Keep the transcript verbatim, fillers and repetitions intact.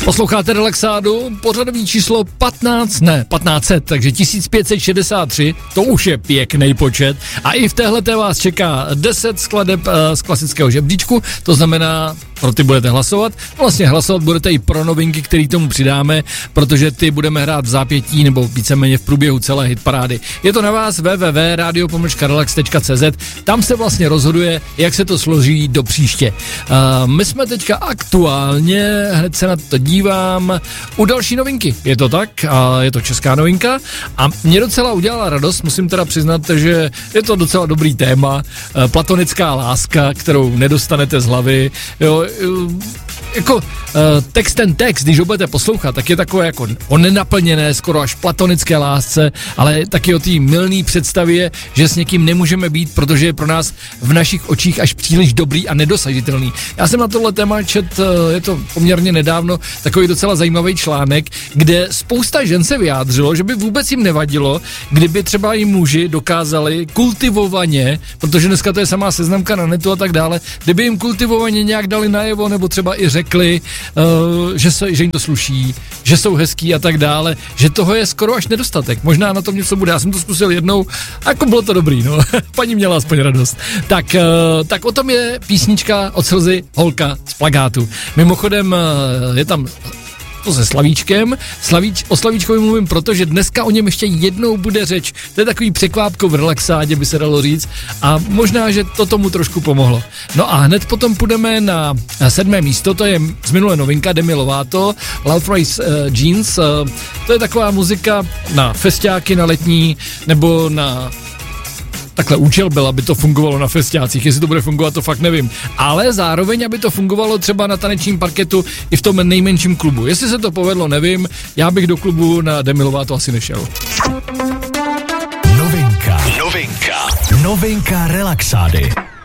Posloucháte Relaxádu, pořadový číslo patnáct, ne, patnáct set, takže tisíc pět set šedesát tři, to už je pěkný počet. A i v téhleté vás čeká deset skladeb uh, z klasického žebříčku, to znamená, pro ty budete hlasovat. Vlastně hlasovat budete i pro novinky, které tomu přidáme, protože ty budeme hrát v zápětí nebo víceméně v průběhu celé hitparády. Je to na vás w w w tečka radio pomlčka relax tečka c z, tam se vlastně rozhoduje, jak se to složí do příště. Uh, my jsme teďka aktuálně, hned se na to dívám, u další novinky. Je to tak, a je to česká novinka a mě docela udělala radost, musím teda přiznat, že je to docela dobrý téma, uh, platonická láska, kterou nedostanete z hlavy, jo, jako uh, text ten text, když ho budete poslouchat, tak je takové jako o nenaplněné, skoro až platonické lásce, ale taky o té mylné představě, že s někým nemůžeme být, protože je pro nás v našich očích až příliš dobrý a nedosažitelný. Já jsem na tohle téma čet, uh, je to poměrně nedávno, takový docela zajímavý článek, kde spousta žen se vyjádřilo, že by vůbec jim nevadilo, kdyby třeba i muži dokázali kultivovaně, protože dneska to je samá seznamka na netu a tak dále, kdyby jim kultivovaně nějak dali najevo, nebo třeba i řekli, uh, že, se, že jim to sluší, že jsou hezký a tak dále, že toho je skoro až nedostatek. Možná na tom něco bude. Já jsem to zkusil jednou a jako bylo to dobrý, no. Paní měla aspoň radost. Tak, uh, tak o tom je písnička Od slzy holka z plakátu. Mimochodem uh, je tam to se Slavíčkem. Slavíč, o Slavíčkovi mluvím, protože dneska o něm ještě jednou bude řeč. To je takový překvápko v relaxádě, by se dalo říct. A možná, že to tomu trošku pomohlo. No a hned potom půjdeme na sedmé místo, to je z minulé novinka Demi Lovato, Love Race uh, Jeans. Uh, to je taková muzika na festiáky, na letní, nebo na takhle účel byl, aby to fungovalo na festiácích, jestli to bude fungovat, to fakt nevím. Ale zároveň, aby to fungovalo třeba na tanečním parketu i v tom nejmenším klubu. Jestli se to povedlo, nevím, já bych do klubu na Demi Lovato asi nešel. Novinka. Novinka. Novinka Relaxády.